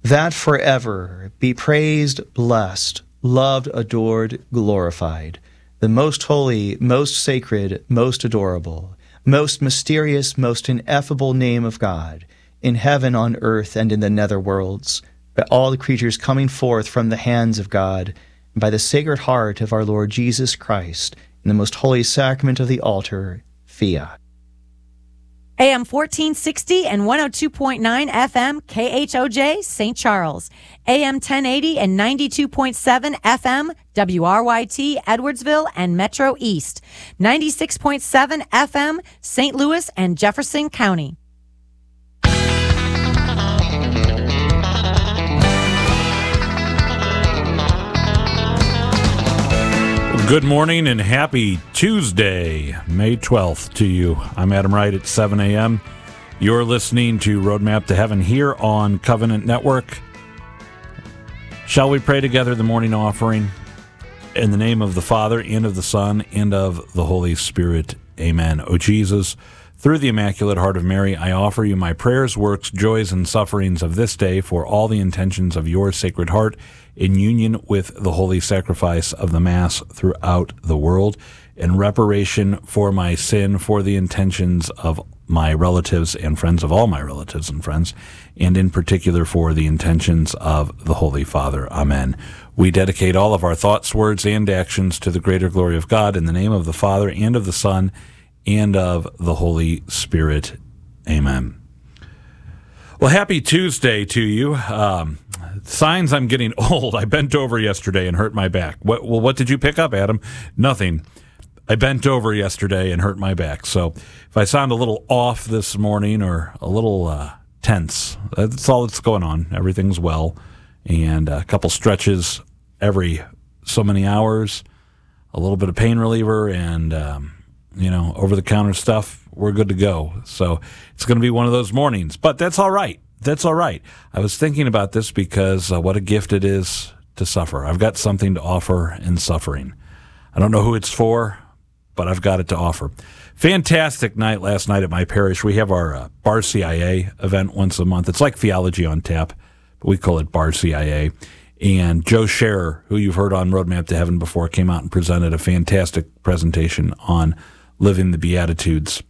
that forever be praised, blessed, loved, adored, glorified, the most holy, most sacred, most adorable, most mysterious, most ineffable name of God, in heaven, on earth, and in the nether worlds, by all the creatures coming forth from the hands of God, and by the Sacred Heart of our Lord Jesus Christ, in the most holy sacrament of the altar, Fiat. AM 1460 and 102.9 FM KHOJ St. Charles. AM 1080 and 92.7 FM WRYT Edwardsville and Metro East. 96.7 FM St. Louis and Jefferson County. Good morning and happy Tuesday, May 12th to you. I'm Adam Wright at 7 a.m. You're listening to Roadmap to Heaven here on Covenant Network. Shall we pray together the morning offering? In the name of the Father, and of the Son, and of the Holy Spirit. Amen. O Jesus, through the Immaculate Heart of Mary, I offer you my prayers, works, joys, and sufferings of this day for all the intentions of your Sacred Heart, in union with the holy sacrifice of the Mass throughout the world, in reparation for my sin, for the intentions of my relatives and friends, of all my relatives and friends, and in particular for the intentions of the Holy Father. Amen. We dedicate all of our thoughts, words, and actions to the greater glory of God, in the name of the Father, and of the Son, and of the Holy Spirit. Amen. Well, happy Tuesday to you. Signs I'm getting old. I bent over yesterday and hurt my back. What did you pick up, Adam? Nothing. I bent over yesterday and hurt my back. So if I sound a little off this morning or a little tense, that's all that's going on. Everything's well. And a couple stretches every so many hours, a little bit of pain reliever, and, over-the-counter stuff. We're good to go. So it's going to be one of those mornings. But that's all right. That's all right. I was thinking about this because what a gift it is to suffer. I've got something to offer in suffering. I don't know who it's for, but I've got it to offer. Fantastic night last night at my parish. We have our Bar CIA event once a month. It's like Theology on Tap, but we call it Bar CIA. And Joe Scherer, who you've heard on Roadmap to Heaven before, came out and presented a fantastic presentation on living the Beatitudes.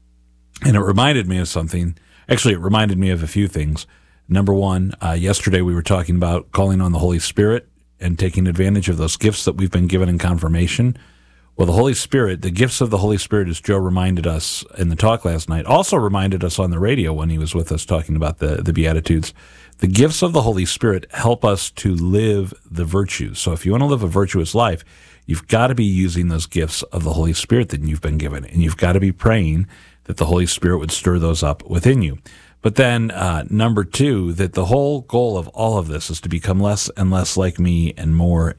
And it reminded me of something. Actually, it reminded me of a few things. Number one, yesterday we were talking about calling on the Holy Spirit and taking advantage of those gifts that we've been given in confirmation. Well, the Holy Spirit, the gifts of the Holy Spirit, as Joe reminded us in the talk last night, also reminded us on the radio when he was with us talking about the Beatitudes. The gifts of the Holy Spirit help us to live the virtues. So if you want to live a virtuous life, you've got to be using those gifts of the Holy Spirit that you've been given, and you've got to be praying that the Holy Spirit would stir those up within you. But then, number two, that the whole goal of all of this is to become less and less like me and more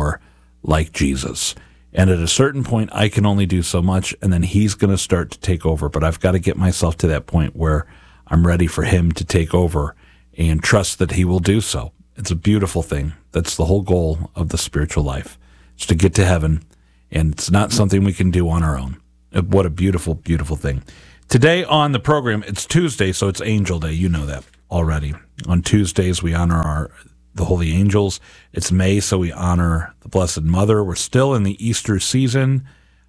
like Jesus. And at a certain point, I can only do so much, and then he's going to start to take over. But I've got to get myself to that point where I'm ready for him to take over and trust that he will do so. It's a beautiful thing. That's the whole goal of the spiritual life. It's to get to heaven, and it's not something we can do on our own. What a beautiful, beautiful thing. Today on the program, it's Tuesday, so it's Angel Day. You know that already. On Tuesdays, we honor the holy angels. It's May, so we honor the Blessed Mother. We're still in the Easter season,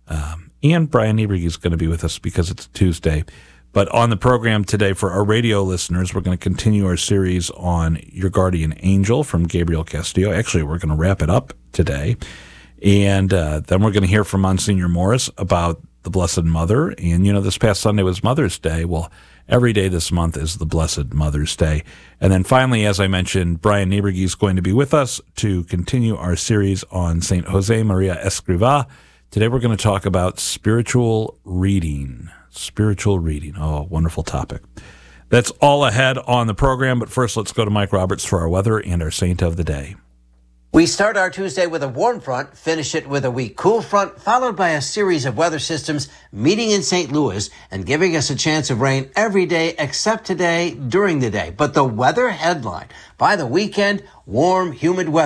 and Brian Nieberg is going to be with us because it's Tuesday. But on the program today, for our radio listeners, we're going to continue our series on Your Guardian Angel from Gabriel Castillo. Actually, we're going to wrap it up today. And then we're going to hear from Monsignor Morris about the Blessed Mother. And, this past Sunday was Mother's Day. Well, every day this month is the Blessed Mother's Day. And then finally, as I mentioned, Brian Nieberg is going to be with us to continue our series on St. Jose Maria Escrivá. Today we're going to talk about spiritual reading. Spiritual reading. Oh, wonderful topic. That's all ahead on the program, but first let's go to Mike Roberts for our weather and our saint of the day. We start our Tuesday with a warm front, finish it with a weak cool front, followed by a series of weather systems meeting in St. Louis and giving us a chance of rain every day except today during the day. But the weather headline, by the weekend, warm, humid weather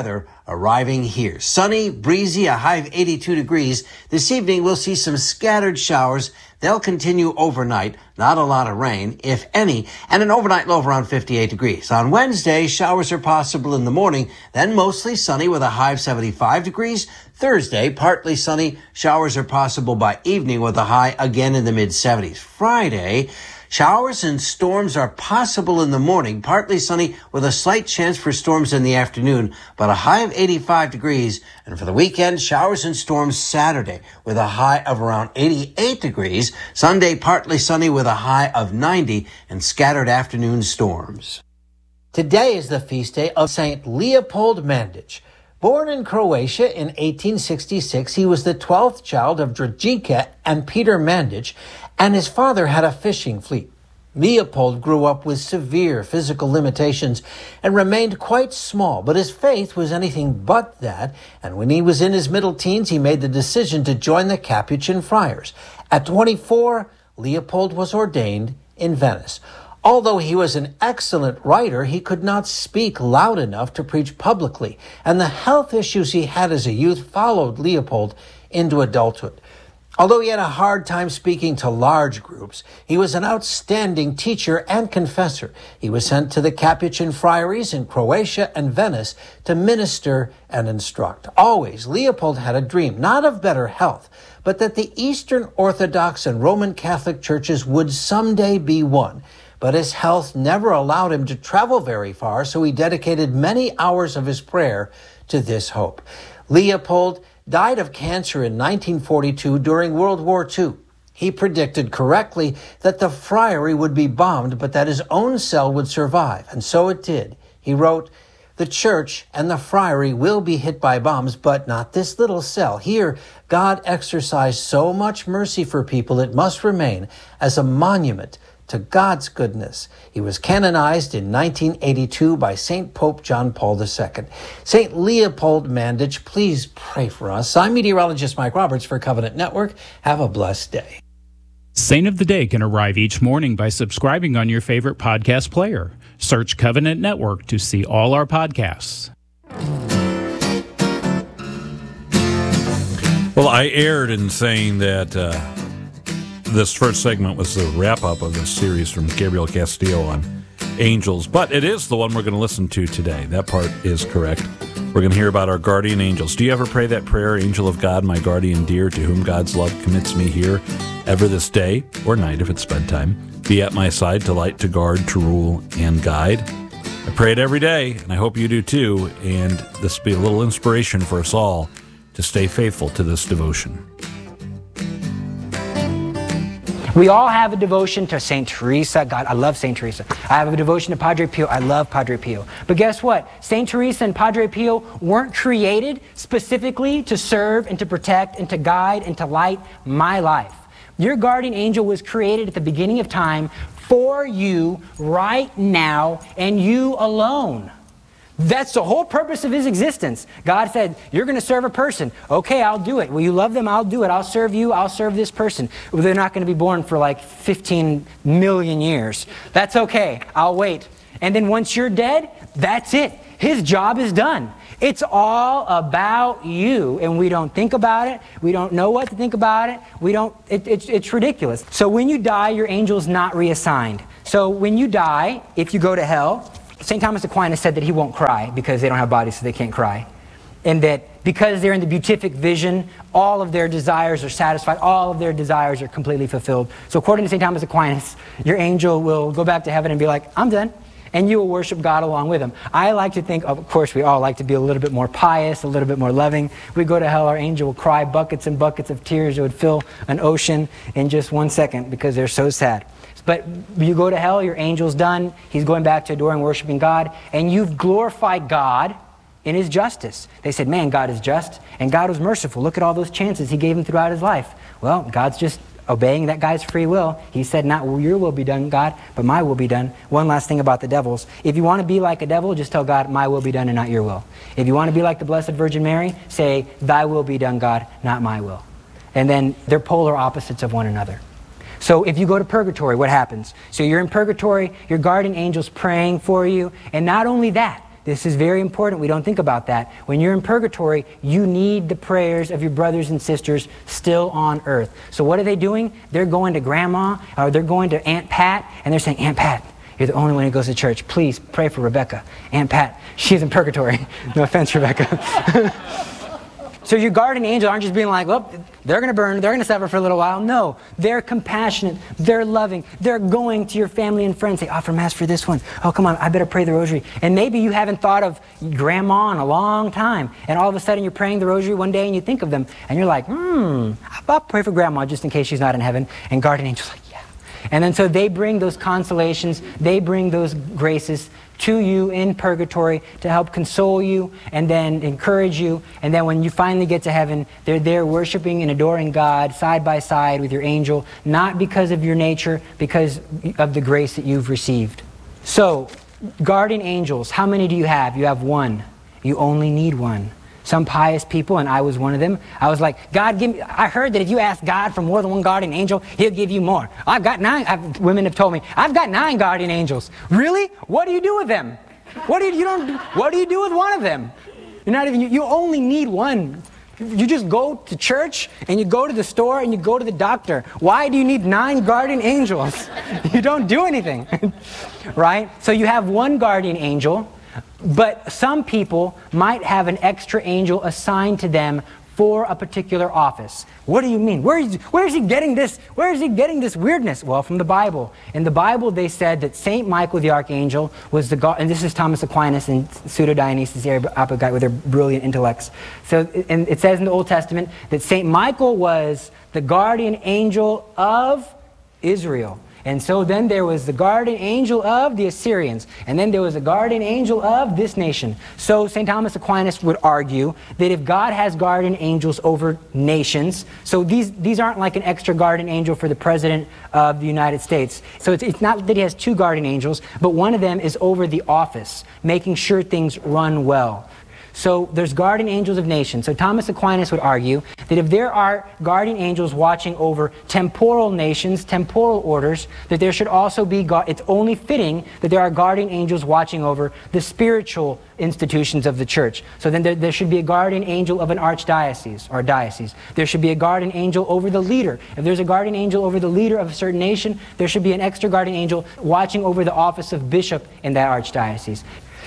arriving here. Sunny, breezy, a high of 82 degrees. This evening we'll see some scattered showers. They'll continue overnight. Not a lot of rain, if any, and an overnight low of around 58 degrees. On Wednesday, showers are possible in the morning, then mostly sunny with a high of 75 degrees. Thursday, partly sunny. Showers are possible by evening with a high again in the mid-70s. Friday, showers and storms are possible in the morning, partly sunny with a slight chance for storms in the afternoon, but a high of 85 degrees. And for the weekend, showers and storms Saturday with a high of around 88 degrees. Sunday, partly sunny with a high of 90 and scattered afternoon storms. Today is the feast day of St. Leopold Mandić. Born in Croatia in 1866, he was the 12th child of Dragica and Peter Mandić, and his father had a fishing fleet. Leopold grew up with severe physical limitations and remained quite small, but his faith was anything but that, and when he was in his middle teens, he made the decision to join the Capuchin friars. At 24, Leopold was ordained in Venice. Although he was an excellent writer, he could not speak loud enough to preach publicly, and the health issues he had as a youth followed Leopold into adulthood. Although he had a hard time speaking to large groups, he was an outstanding teacher and confessor. He was sent to the Capuchin friaries in Croatia and Venice to minister and instruct. Always, Leopold had a dream, not of better health, but that the Eastern Orthodox and Roman Catholic churches would someday be one. But his health never allowed him to travel very far, so he dedicated many hours of his prayer to this hope. Leopold died of cancer in 1942 during World War II. He predicted correctly that the friary would be bombed, but that his own cell would survive, and so it did. He wrote, "The church and the friary will be hit by bombs, but not this little cell. Here, God exercised so much mercy for people, it must remain as a monument to God's goodness." He was canonized in 1982 by St. Pope John Paul II. St. Leopold Mandić, please pray for us. I'm meteorologist Mike Roberts for Covenant Network. Have a blessed day. Saint of the Day can arrive each morning by subscribing on your favorite podcast player. Search Covenant Network to see all our podcasts. Well, I erred in saying that this first segment was the wrap-up of the series from Gabriel Castillo on angels, but it is the one we're going to listen to today. That part is correct. We're going to hear about our guardian angels. Do you ever pray that prayer, "Angel of God, my guardian dear, to whom God's love commits me here, ever this day," or night if it's bedtime, "be at my side to light, to guard, to rule, and guide"? I pray it every day, and I hope you do too, and this will be a little inspiration for us all to stay faithful to this devotion. We all have a devotion to St. Teresa. God, I love St. Teresa. I have a devotion to Padre Pio. I love Padre Pio. But guess what? St. Teresa and Padre Pio weren't created specifically to serve and to protect and to guide and to light my life. Your guardian angel was created at the beginning of time for you right now and you alone. That's the whole purpose of his existence. God said, you're going to serve a person. Okay, I'll do it. Will you love them? I'll do it. I'll serve you. I'll serve this person. Well, they're not going to be born for like 15 million years. That's okay. I'll wait. And then once you're dead, that's it. His job is done. It's all about you, and we don't think about it. We don't know what to think about it. It's ridiculous. So when you die, your angel's not reassigned. So when you die, if you go to hell, St. Thomas Aquinas said that he won't cry because they don't have bodies, so they can't cry. And that because they're in the beatific vision, all of their desires are satisfied, all of their desires are completely fulfilled. So according to St. Thomas Aquinas, your angel will go back to heaven and be like, I'm done. And you will worship God along with him. I like to think, of course, we all like to be a little bit more pious, a little bit more loving. We go to hell, our angel will cry buckets and buckets of tears. It would fill an ocean in just 1 second because they're so sad. But you go to hell, your angel's done. He's going back to adoring, worshiping God. And you've glorified God in his justice. They said, man, God is just. And God was merciful. Look at all those chances he gave him throughout his life. Well, God's just obeying that guy's free will. He said, not your will be done, God, but my will be done. One last thing about the devils. If you want to be like a devil, just tell God, my will be done and not your will. If you want to be like the Blessed Virgin Mary, say, thy will be done, God, not my will. And then they're polar opposites of one another. So if you go to purgatory, what happens? So you're in purgatory, your guardian angel's praying for you, and not only that, This is very important. We don't think about that. When you're in purgatory, you need the prayers of your brothers and sisters still on earth. So what are they doing? They're going to Grandma, or they're going to Aunt Pat, and they're saying, Aunt Pat, you're the only one who goes to church. Please pray for Rebecca. Aunt Pat, she's in purgatory. No offense, Rebecca. So your guardian angels aren't just being like, well, they're going to burn, they're going to suffer for a little while. No, they're compassionate, they're loving, they're going to your family and friends. They offer Mass for this one. Oh, come on, I better pray the rosary. And maybe you haven't thought of Grandma in a long time. And all of a sudden you're praying the rosary one day and you think of them. And you're like, I'll pray for Grandma just in case she's not in heaven. And guardian angel's like, yeah. And then so they bring those consolations, they bring those graces to you in purgatory to help console you and then encourage you. And then when you finally get to heaven, they're there worshiping and adoring God side by side with your angel, not because of your nature, because of the grace that you've received. So, guardian angels, how many do you have? You have one. You only need one. Some pious people, and I was one of them, I was like, God, give me, I heard that if you ask God for more than one guardian angel, He'll give you more. I've got 9, women have told me, I've got 9 guardian angels. Really? What do you do with them? What do you do with one of them? You're not even, you only need one. You just go to church, and you go to the store, and you go to the doctor. Why do you need 9 guardian angels? You don't do anything, right? So you have one guardian angel. But some people might have an extra angel assigned to them for a particular office. What do you mean? Where is he getting this? Where is he getting this weirdness? Well, from the Bible. In the Bible, they said that Saint Michael the Archangel was the God, and this is Thomas Aquinas and Pseudo-Dionysius the Areopagite with their brilliant intellects. So, and it says in the Old Testament that Saint Michael was the guardian angel of Israel. And so then there was the guardian angel of the Assyrians. And then there was a guardian angel of this nation. So St. Thomas Aquinas would argue that if God has guardian angels over nations, so these aren't like an extra guardian angel for the President of the United States. So it's not that he has 2 guardian angels, but one of them is over the office, making sure things run well. So there's guardian angels of nations. So Thomas Aquinas would argue that if there are guardian angels watching over temporal nations, temporal orders, that there should also be, it's only fitting that there are guardian angels watching over the spiritual institutions of the church. So then there should be a guardian angel of an archdiocese or diocese. There should be a guardian angel over the leader. If there's a guardian angel over the leader of a certain nation, there should be an extra guardian angel watching over the office of bishop in that archdiocese.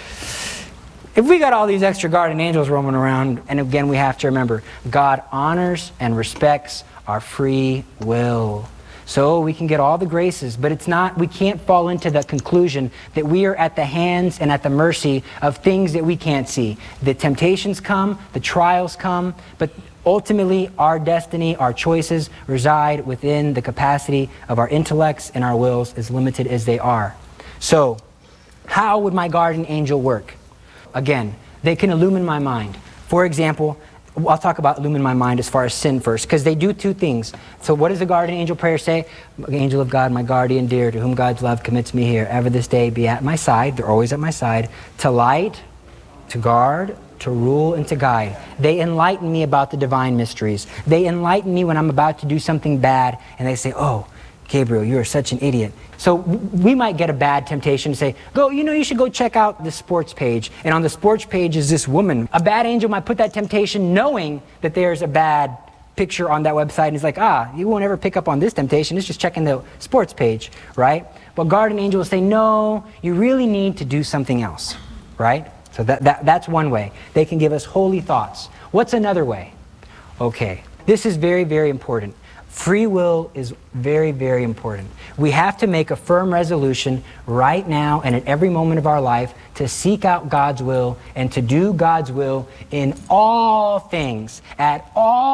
If we got all these extra guardian angels roaming around, and again we have to remember, God honors and respects our free will. So we can get all the graces, but it's not, we can't fall into the conclusion that we are at the hands and at the mercy of things that we can't see. The temptations come, the trials come, but ultimately our destiny, our choices reside within the capacity of our intellects and our wills, as limited as they are. So, how would my guardian angel work? Again, they can illumine my mind. For example, I'll talk about illumine my mind as far as sin first, because they do 2 things. So what does the guardian angel prayer say? Angel of God, my guardian dear, to whom God's love commits me here, ever this day be at my side. They're always at my side. To light, to guard, to rule, and to guide. They enlighten me about the divine mysteries. They enlighten me when I'm about to do something bad, and they say, oh, Gabriel, you are such an idiot. So we might get a bad temptation to say, you should go check out the sports page. And on the sports page is this woman. A bad angel might put that temptation knowing that there's a bad picture on that website. And he's like, you won't ever pick up on this temptation. It's just checking the sports page, right? But guardian angel will say, no, you really need to do something else, right? So that's one way. They can give us holy thoughts. What's another way? Okay, this is very, very important. Free will is very, very important. We have to make a firm resolution right now and at every moment of our life to seek out God's will and to do God's will in all things, at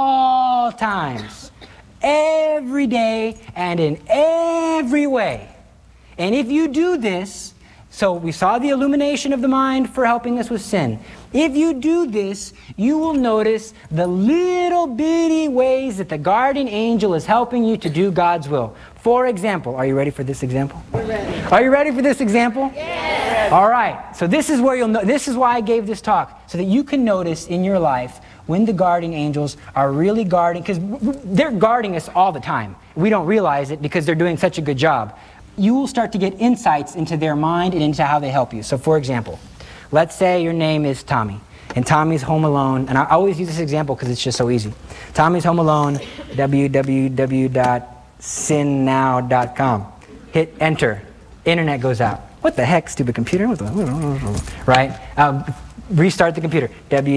all times, every day and in every way. And if you do this, so we saw the illumination of the mind for helping us with sin. If you do this, you will notice the little bitty ways that the guardian angel is helping you to do God's will. For example, are you ready for this example? We're ready. Are you ready for this example? Yes. All right. So this is where you'll know. This is why I gave this talk, so that you can notice in your life when the guardian angels are really guarding, because they're guarding us all the time. We don't realize it because they're doing such a good job. You will start to get insights into their mind and into how they help you. So for example, Let's say your name is Tommy, and Tommy's home alone, and I always use this example because it's just so easy. Tommy's home alone, www.sinnow.com. Hit enter. Internet goes out. What the heck, stupid computer? Right? Restart the computer.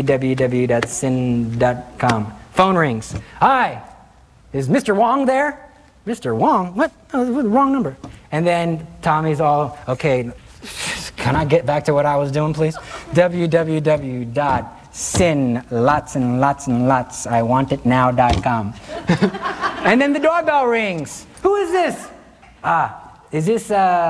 www.sin.com. Phone rings. Hi, is Mr. Wong there? Mr. Wong? What? Oh, the wrong number. And then Tommy's all, okay, can I get back to what I was doing, please? www.sin, lots and lots and lots, I want it now.com. And then the doorbell rings. Who is this? Is this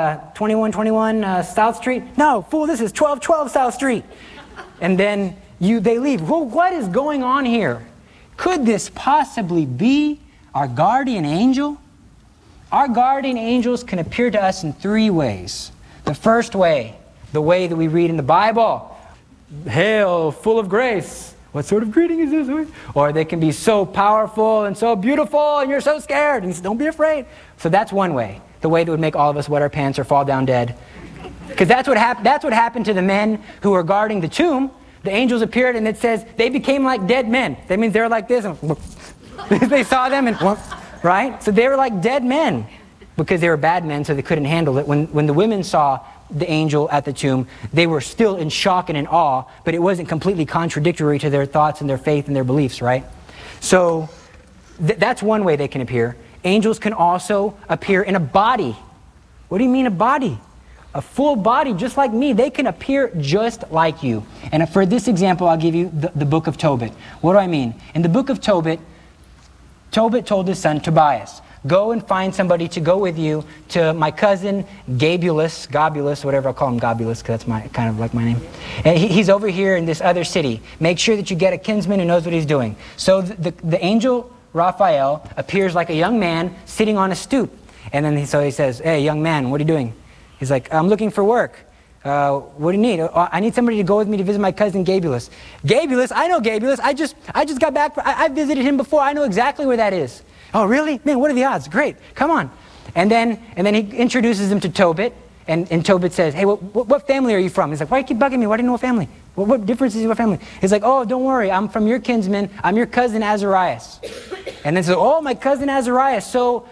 2121 South Street? No, fool, this is 1212 South Street. And then they leave. Well, what is going on here? Could this possibly be our guardian angel? Our guardian angels can appear to us in three ways. The first way, the way that we read in the Bible. Hail, full of grace. What sort of greeting is this? Or they can be so powerful and so beautiful and you're so scared. And he says, don't be afraid. So that's one way. The way that would make all of us wet our pants or fall down dead. Because that's what happened to the men who were guarding the tomb. The angels appeared and it says they became like dead men. That means they're like this. And they saw them and, right? So they were like dead men because they were bad men, so they couldn't handle it. When the women saw the angel at the tomb, they were still in shock and in awe, but it wasn't completely contradictory to their thoughts and their faith and their beliefs, right? So that's one way they can appear. Angels can also appear in a body. What do you mean a body? A full body, just like me. They can appear just like you. And for this example, I'll give you the book of Tobit. What do I mean? In the book of Tobit, Tobit told his son Tobias, go and find somebody to go with you to my cousin Gabulus, whatever I'll call him, Gabulus, because that's kind of like my name. And he's over here in this other city. Make sure that you get a kinsman who knows what he's doing. So the angel Raphael appears like a young man sitting on a stoop. And then he says, hey, young man, what are you doing? He's like, I'm looking for work. What do you need? I need somebody to go with me to visit my cousin Gabulus. Gabulus? I know Gabulus. I just got back. I visited him before. I know exactly where that is. Oh, really? Man, what are the odds? Great. Come on. And then he introduces him to Tobit. And Tobit says, hey, what family are you from? He's like, why do you keep bugging me? Why do you know what family? What difference is your family? He's like, oh, don't worry. I'm from your kinsman. I'm your cousin Azarias. And then says, oh, my cousin Azarias. So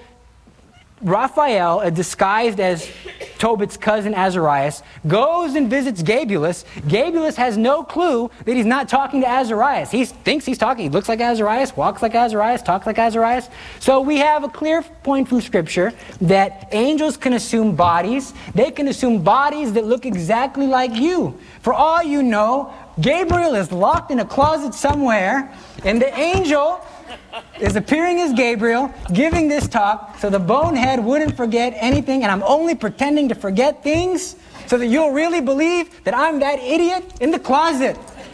Raphael, disguised as Tobit's cousin Azarias, goes and visits Gabulus. Gabulus has no clue that he's not talking to Azarias. He thinks he's talking. He looks like Azarias, walks like Azarias, talks like Azarias. So we have a clear point from Scripture that angels can assume bodies. They can assume bodies that look exactly like you. For all you know, Gabriel is locked in a closet somewhere, and the angel is appearing as Gabriel, giving this talk so the bonehead wouldn't forget anything, and I'm only pretending to forget things so that you'll really believe that I'm that idiot in the closet.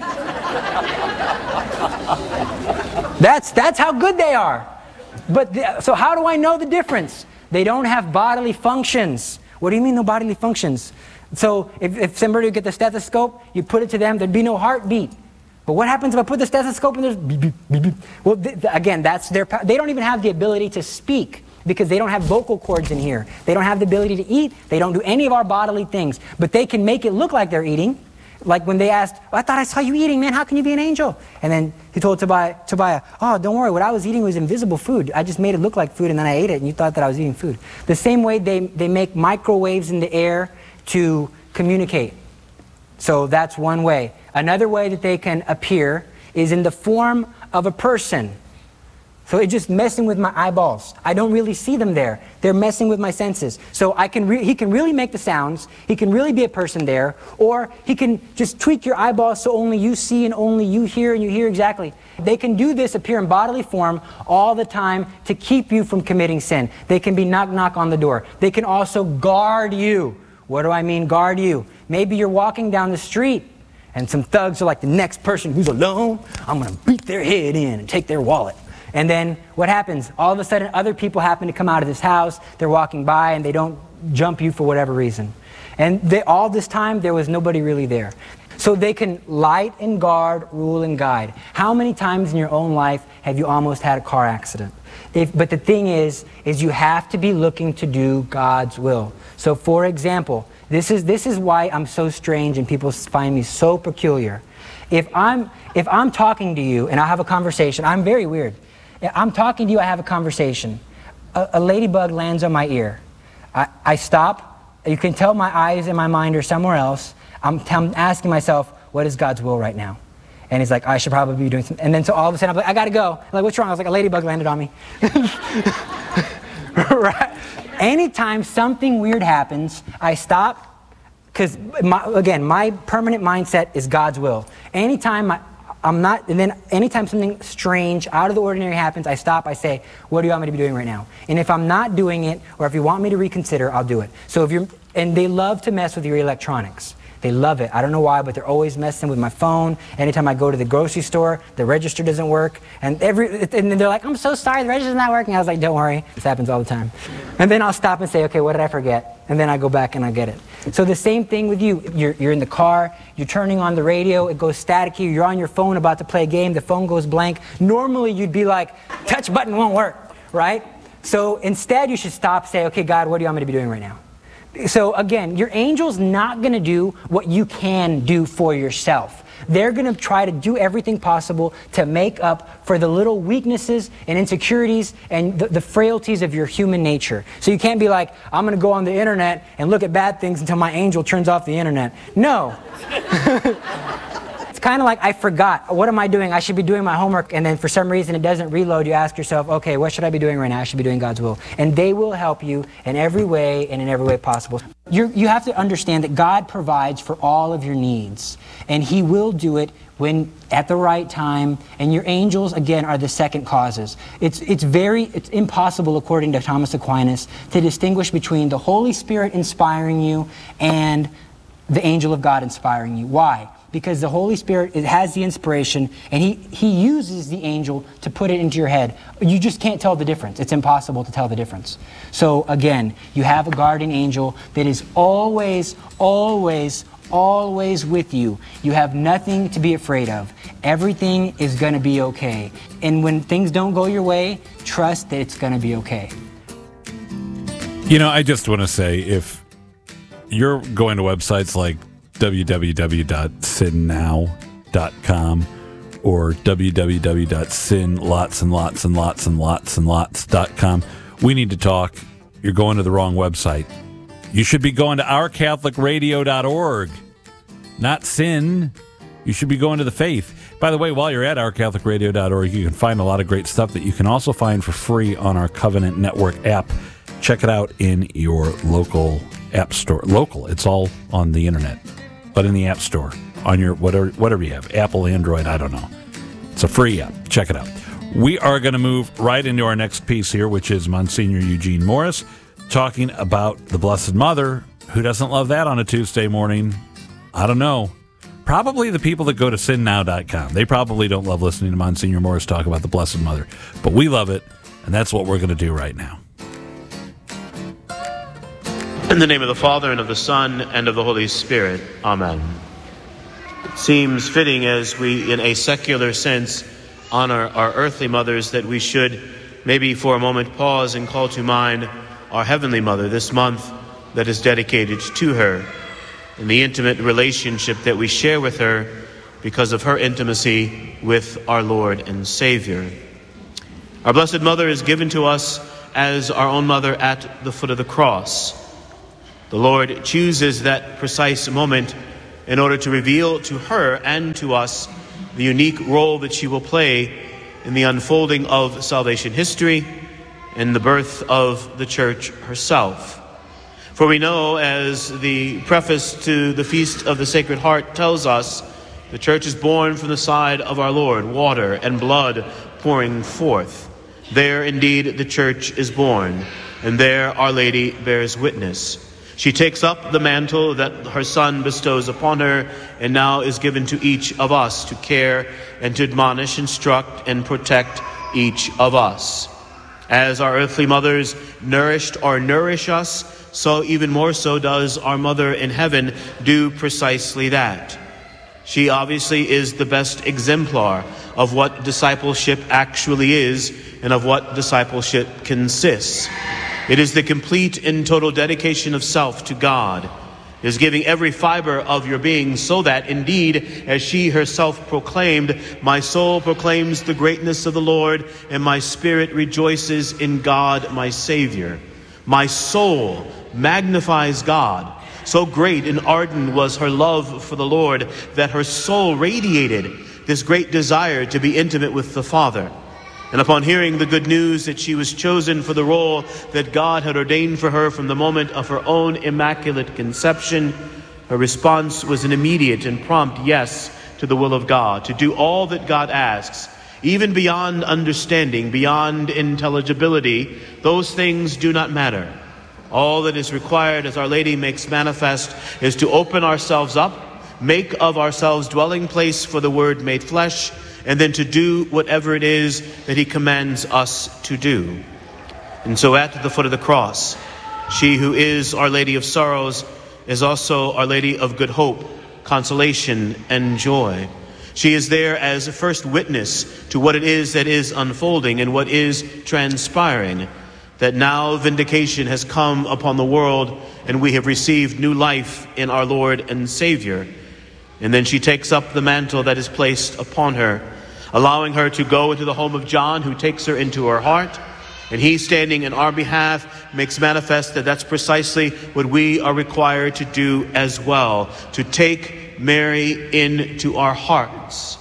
That's how good they are. But so how do I know the difference? They don't have bodily functions. What do you mean no bodily functions? So if somebody would get the stethoscope, you put it to them, there'd be no heartbeat. But what happens if I put the stethoscope and there's beep, beep, beep, beep? Well, again, that's their power. They don't even have the ability to speak because they don't have vocal cords in here. They don't have the ability to eat. They don't do any of our bodily things. But they can make it look like they're eating. Like when they asked, I thought I saw you eating, man. How can you be an angel? And then he told Tobiah, oh, don't worry. What I was eating was invisible food. I just made it look like food and then I ate it and you thought that I was eating food. The same way they make microwaves in the air to communicate. So that's one way. Another way that they can appear is in the form of a person. So it's just messing with my eyeballs. I don't really see them there. They're messing with my senses. So he can really make the sounds. He can really be a person there. Or he can just tweak your eyeballs so only you see and only you hear and you hear exactly. They can do this, appear in bodily form all the time to keep you from committing sin. They can be knock, knock on the door. They can also guard you. What do I mean guard you? Maybe you're walking down the street and some thugs are like, the next person who's alone, I'm going to beat their head in and take their wallet. And then what happens? All of a sudden, other people happen to come out of this house. They're walking by and they don't jump you for whatever reason. And all this time, there was nobody really there. So they can light and guard, rule and guide. How many times in your own life have you almost had a car accident? But the thing is you have to be looking to do God's will. So for example, This is why I'm so strange and people find me so peculiar. If I'm talking to you and I have a conversation, I'm very weird. I'm talking to you, I have a conversation. A ladybug lands on my ear. I stop. You can tell my eyes and my mind are somewhere else. I'm asking myself, what is God's will right now? And he's like, I should probably be doing something. And then so all of a sudden I'm like, I gotta go. I'm like, what's wrong? I was like, a ladybug landed on me. Right? Anytime something weird happens, I stop, because my permanent mindset is God's will. Anytime anytime something strange, out of the ordinary happens, I stop, I say, what do you want me to be doing right now? And if I'm not doing it, or if you want me to reconsider, I'll do it. So and they love to mess with your electronics. They love it. I don't know why, but they're always messing with my phone. Anytime I go to the grocery store, the register doesn't work. And then they're like, I'm so sorry, the register's not working. I was like, don't worry, this happens all the time. And then I'll stop and say, okay, what did I forget? And then I go back and I get it. So the same thing with you. You're in the car, you're turning on the radio, it goes staticky, you're on your phone about to play a game, the phone goes blank. Normally you'd be like, touch button won't work, right? So instead you should stop, say, okay, God, what do you want me to be doing right now? So again, your angel's not going to do what you can do for yourself. They're going to try to do everything possible to make up for the little weaknesses and insecurities and the frailties of your human nature. So you can't be like, I'm going to go on the internet and look at bad things until my angel turns off the internet. No. It's kind of like, I forgot. What am I doing? I should be doing my homework, and then for some reason it doesn't reload. You ask yourself, okay, what should I be doing right now? I should be doing God's will. And they will help you in every way and in every way possible. You have to understand that God provides for all of your needs, and He will do it when at the right time. And your angels, again, are the second causes. It's impossible, according to Thomas Aquinas, to distinguish between the Holy Spirit inspiring you and the angel of God inspiring you. Why? Because the Holy Spirit, it has the inspiration, and He uses the angel to put it into your head. You just can't tell the difference. It's impossible to tell the difference. So again, you have a guardian angel that is always, always, always with you. You have nothing to be afraid of. Everything is going to be okay. And when things don't go your way, trust that it's going to be okay. You know, I just want to say, if you're going to websites like www.sinnow.com or www.sinlotsandlotsandlotsandlotsandlots.com, we need to talk. You're going to the wrong website. You should be going to ourcatholicradio.org, not sin. You should be going to the faith. By the way, while you're at ourcatholicradio.org, you can find a lot of great stuff that you can also find for free on our Covenant Network app. Check it out in your local app store. Local, it's all on the internet, but in the app store, on your whatever you have, Apple, Android, I don't know. It's a free app. Check it out. We are going to move right into our next piece here, which is Monsignor Eugene Morris talking about the Blessed Mother. Who doesn't love that on a Tuesday morning? I don't know. Probably the people that go to sinnow.com. They probably don't love listening to Monsignor Morris talk about the Blessed Mother, but we love it, and that's what we're going to do right now. In the name of the Father, and of the Son, and of the Holy Spirit. Amen. It seems fitting, as we, in a secular sense, honor our earthly mothers, that we should maybe for a moment pause and call to mind our Heavenly Mother this month that is dedicated to her, and the intimate relationship that we share with her because of her intimacy with our Lord and Savior. Our Blessed Mother is given to us as our own mother at the foot of the cross. The Lord chooses that precise moment in order to reveal to her and to us the unique role that she will play in the unfolding of salvation history and the birth of the Church herself. For we know, as the preface to the Feast of the Sacred Heart tells us, the Church is born from the side of our Lord, water and blood pouring forth. There indeed the Church is born, and there Our Lady bears witness. She takes up the mantle that her Son bestows upon her, and now is given to each of us to care and to admonish, instruct, and protect each of us. As our earthly mothers nourished or nourish us, so even more so does our Mother in heaven do precisely that. She obviously is the best exemplar of what discipleship actually is and of what discipleship consists. It is the complete and total dedication of self to God. is giving every fiber of your being, so that indeed, as she herself proclaimed, my soul proclaims the greatness of the Lord, and my spirit rejoices in God my Savior. My soul magnifies God. So great and ardent was her love for the Lord that her soul radiated this great desire to be intimate with the Father. And upon hearing the good news that she was chosen for the role that God had ordained for her from the moment of her own immaculate conception, her response was an immediate and prompt yes to the will of God, to do all that God asks, even beyond understanding, beyond intelligibility. Those things do not matter. All that is required, as Our Lady makes manifest, is to open ourselves up, make of ourselves dwelling place for the Word made flesh, and then to do whatever it is that He commands us to do. And so at the foot of the cross, she who is Our Lady of Sorrows is also Our Lady of Good Hope, consolation, and joy. She is there as a first witness to what it is that is unfolding and what is transpiring, that now vindication has come upon the world and we have received new life in our Lord and Savior. And then she takes up the mantle that is placed upon her, allowing her to go into the home of John, who takes her into her heart. And he, standing in our behalf, makes manifest that that's precisely what we are required to do as well, to take Mary into our hearts.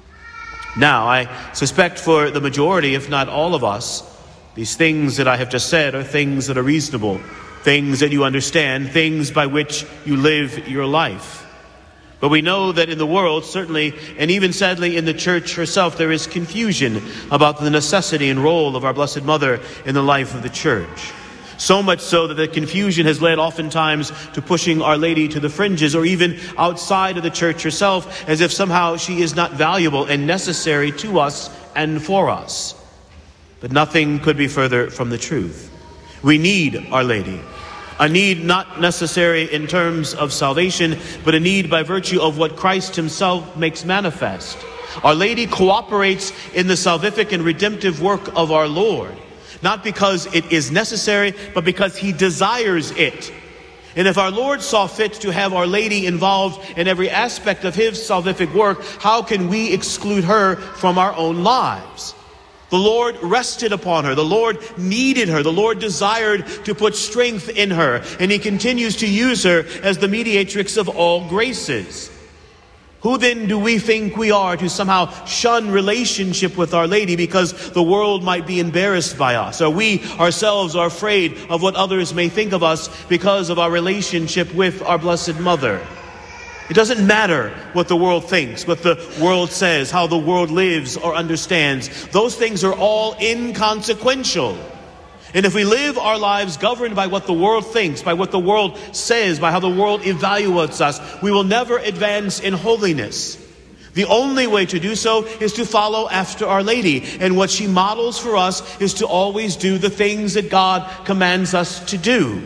Now, I suspect for the majority, if not all of us, these things that I have just said are things that are reasonable, things that you understand, things by which you live your life. But we know that in the world, certainly, and even sadly in the Church herself, there is confusion about the necessity and role of our Blessed Mother in the life of the Church. So much so that the confusion has led oftentimes to pushing Our Lady to the fringes, or even outside of the Church herself, as if somehow she is not valuable and necessary to us and for us. But nothing could be further from the truth. We need Our Lady. A need not necessary in terms of salvation, but a need by virtue of what Christ Himself makes manifest. Our Lady cooperates in the salvific and redemptive work of our Lord, not because it is necessary, but because He desires it. And if our Lord saw fit to have Our Lady involved in every aspect of His salvific work, how can we exclude her from our own lives? The Lord rested upon her. The Lord needed her. The Lord desired to put strength in her. And He continues to use her as the mediatrix of all graces. Who then do we think we are to somehow shun relationship with Our Lady because the world might be embarrassed by us? Or we ourselves are afraid of what others may think of us because of our relationship with our Blessed Mother? It doesn't matter what the world thinks, what the world says, how the world lives or understands. Those things are all inconsequential. And if we live our lives governed by what the world thinks, by what the world says, by how the world evaluates us, we will never advance in holiness. The only way to do so is to follow after Our Lady. And what she models for us is to always do the things that God commands us to do.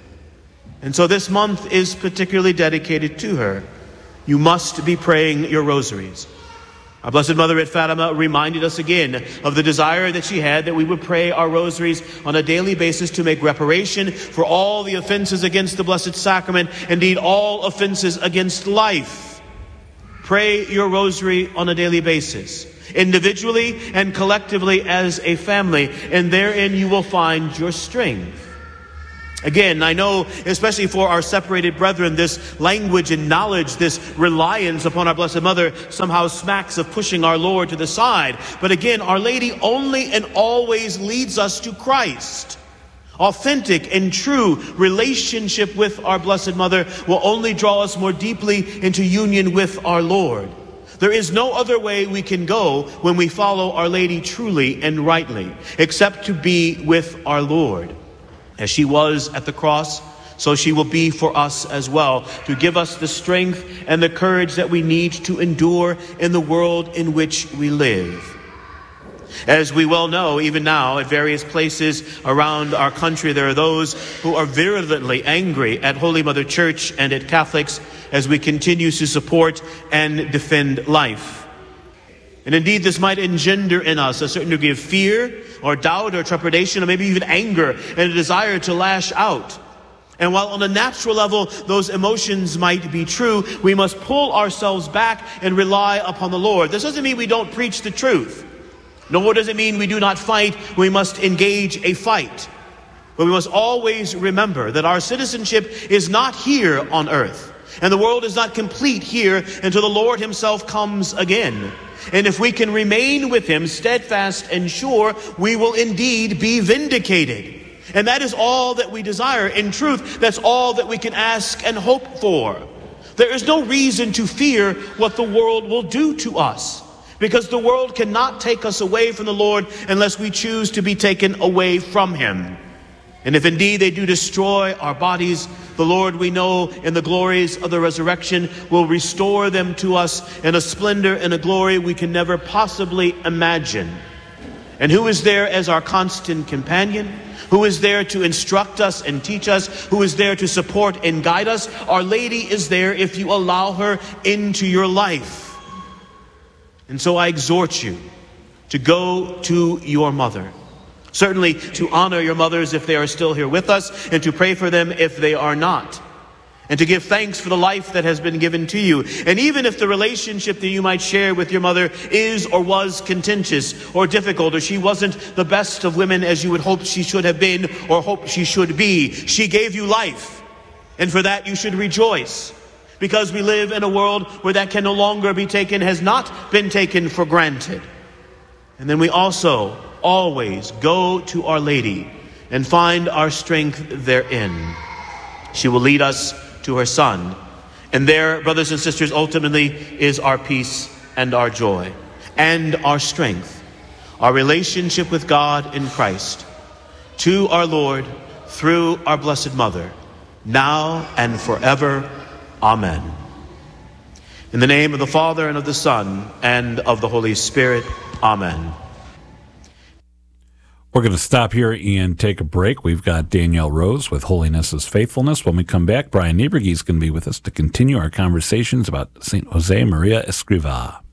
And so this month is particularly dedicated to her. You must be praying your rosaries. Our Blessed Mother at Fatima reminded us again of the desire that she had that we would pray our rosaries on a daily basis to make reparation for all the offenses against the Blessed Sacrament, indeed all offenses against life. Pray your rosary on a daily basis, individually and collectively as a family, and therein you will find your strength. Again, I know, especially for our separated brethren, this language and knowledge, this reliance upon our Blessed Mother somehow smacks of pushing our Lord to the side. But again, Our Lady only and always leads us to Christ. Authentic and true relationship with our Blessed Mother will only draw us more deeply into union with our Lord. There is no other way we can go when we follow Our Lady truly and rightly, except to be with our Lord. As she was at the cross, so she will be for us as well, to give us the strength and the courage that we need to endure in the world in which we live. As we well know, even now, at various places around our country, there are those who are virulently angry at Holy Mother Church and at Catholics as we continue to support and defend life. And indeed, this might engender in us a certain degree of fear or doubt or trepidation or maybe even anger and a desire to lash out. And while on a natural level those emotions might be true, we must pull ourselves back and rely upon the Lord. This doesn't mean we don't preach the truth. Nor does it mean we do not fight. We must engage a fight. But we must always remember that our citizenship is not here on earth. And the world is not complete here until the Lord himself comes again. And if we can remain with him steadfast and sure, we will indeed be vindicated. And that is all that we desire. In truth, that's all that we can ask and hope for. There is no reason to fear what the world will do to us, because the world cannot take us away from the Lord unless we choose to be taken away from him. And if indeed they do destroy our bodies, the Lord, we know, in the glories of the resurrection, will restore them to us in a splendor and a glory we can never possibly imagine. And who is there as our constant companion? Who is there to instruct us and teach us? Who is there to support and guide us? Our Lady is there if you allow her into your life. And so I exhort you to go to your mother. Certainly to honor your mothers if they are still here with us, and to pray for them if they are not. And to give thanks for the life that has been given to you. And even if the relationship that you might share with your mother is or was contentious or difficult, or she wasn't the best of women as you would hope she should have been or hope she should be, she gave you life. And for that you should rejoice. Because we live in a world where that can no longer be taken, has not been taken for granted. And then we also always go to Our Lady and find our strength therein. She will lead us to her Son. And there, brothers and sisters, ultimately is our peace and our joy and our strength, our relationship with God in Christ, to our Lord through our Blessed Mother, now and forever. Amen. In the name of the Father, and of the Son, and of the Holy Spirit. Amen. We're going to stop here and take a break. We've got Danielle Rose with Holiness is Faithfulness. When we come back, Brian Nieberge is going to be with us to continue our conversations about St. Jose Maria Escrivá.